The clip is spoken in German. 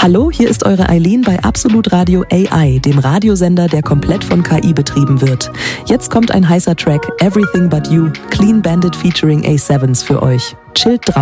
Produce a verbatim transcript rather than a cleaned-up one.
Hallo, hier ist eure Eileen bei Absolut Radio A I, dem Radiosender, der komplett von K I betrieben wird. Jetzt kommt ein heißer Track, Everything But You, Clean Bandit featuring A sieben für euch. Chillt drauf.